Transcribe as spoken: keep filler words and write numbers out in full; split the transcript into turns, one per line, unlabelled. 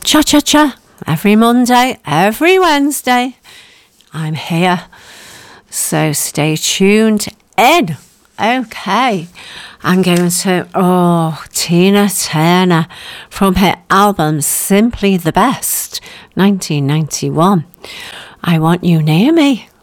Cha Cha Cha. Every Monday, every Wednesday, I'm here. So stay tuned in. Okay. I'm going to, oh, Tina Turner from her album Simply the Best, nineteen ninety-one. I Want You Near Me.